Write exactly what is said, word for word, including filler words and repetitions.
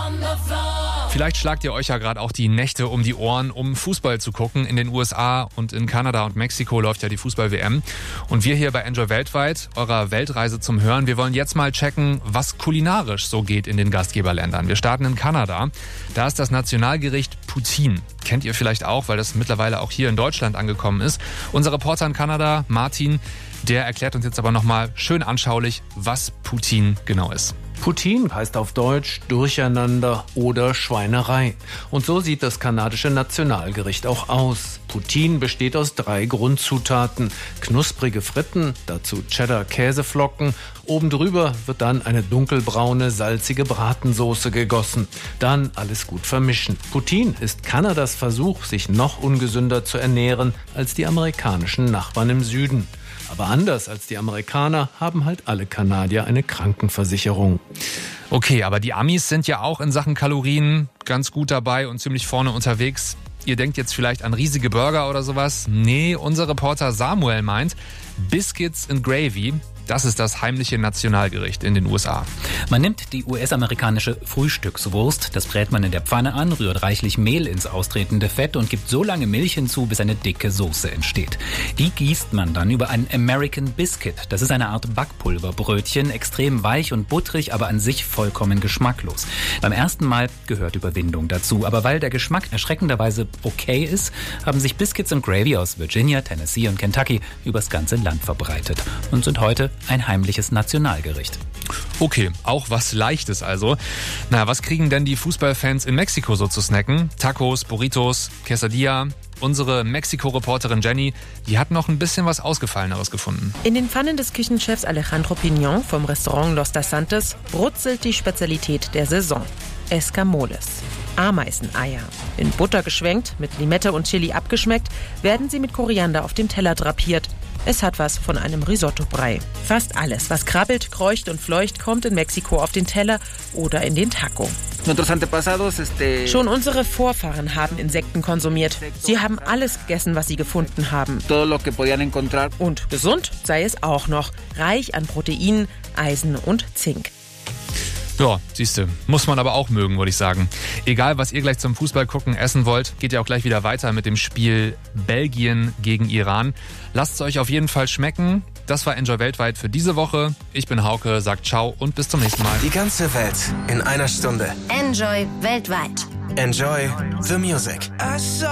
Vielleicht schlagt ihr euch ja gerade auch die Nächte um die Ohren, um Fußball zu gucken. In den U S A und in Kanada und Mexiko läuft ja die Fußball-W M. Und wir hier bei Enjoy Weltweit, eurer Weltreise zum Hören, wir wollen jetzt mal checken, was kulinarisch so geht in den Gastgeberländern. Wir starten in Kanada. Da ist das Nationalgericht Poutine. Kennt ihr vielleicht auch, weil das mittlerweile auch hier in Deutschland angekommen ist. Unser Reporter in Kanada, Martin, der erklärt uns jetzt aber nochmal schön anschaulich, was Poutine genau ist. Poutine heißt auf Deutsch Durcheinander oder Schweinerei. Und so sieht das kanadische Nationalgericht auch aus. Poutine besteht aus drei Grundzutaten. Knusprige Fritten, dazu Cheddar-Käseflocken. Oben drüber wird dann eine dunkelbraune, salzige Bratensoße gegossen. Dann alles gut vermischen. Poutine ist Kanadas Versuch, sich noch ungesünder zu ernähren als die amerikanischen Nachbarn im Süden. Aber anders als die Amerikaner haben halt alle Kanadier eine Krankenversicherung. Okay, aber die Amis sind ja auch in Sachen Kalorien ganz gut dabei und ziemlich vorne unterwegs. Ihr denkt jetzt vielleicht an riesige Burger oder sowas. Nee, unser Reporter Samuel meint Biscuits and Gravy. Das ist das heimliche Nationalgericht in den U S A. Man nimmt die U S-amerikanische Frühstückswurst, das brät man in der Pfanne an, rührt reichlich Mehl ins austretende Fett und gibt so lange Milch hinzu, bis eine dicke Soße entsteht. Die gießt man dann über einen American Biscuit. Das ist eine Art Backpulverbrötchen, extrem weich und butterig, aber an sich vollkommen geschmacklos. Beim ersten Mal gehört Überwindung dazu, aber weil der Geschmack erschreckenderweise okay ist, haben sich Biscuits and Gravy aus Virginia, Tennessee und Kentucky übers ganze Land verbreitet und sind heute ein heimliches Nationalgericht. Okay, auch was Leichtes also. Na, was kriegen denn die Fußballfans in Mexiko so zu snacken? Tacos, Burritos, Quesadilla. Unsere Mexiko-Reporterin Jenny, die hat noch ein bisschen was Ausgefalleneres gefunden. In den Pfannen des Küchenchefs Alejandro Piñón vom Restaurant Los Tasantes brutzelt die Spezialität der Saison. Escamoles. Ameiseneier. In Butter geschwenkt, mit Limette und Chili abgeschmeckt, werden sie mit Koriander auf dem Teller drapiert. Es hat was von einem Risotto-Brei. Fast alles, was krabbelt, kreucht und fleucht, kommt in Mexiko auf den Teller oder in den Taco. Schon unsere Vorfahren haben Insekten konsumiert. Sie haben alles gegessen, was sie gefunden haben. Und gesund sei es auch noch. Reich an Proteinen, Eisen und Zink. Ja, siehste, muss man aber auch mögen, würde ich sagen. Egal, was ihr gleich zum Fußball gucken, essen wollt, geht ja auch gleich wieder weiter mit dem Spiel Belgien gegen Iran. Lasst es euch auf jeden Fall schmecken. Das war Enjoy Weltweit für diese Woche. Ich bin Hauke, sagt ciao und bis zum nächsten Mal. Die ganze Welt in einer Stunde. Enjoy Weltweit. Enjoy the music.